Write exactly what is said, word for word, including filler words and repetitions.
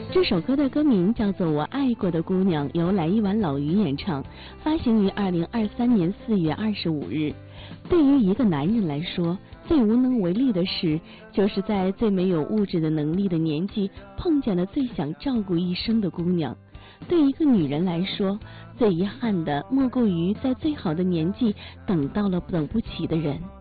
这首歌的歌名叫做《我爱过的姑娘》，由来一碗老鱼演唱，发行于二零二三年四月二十五日。对于一个男人来说，最无能为力的事，就是在最没有物质的能力的年纪，碰见了最想照顾一生的姑娘。对一个女人来说，最遗憾的莫过于在最好的年纪等到了等不起的人。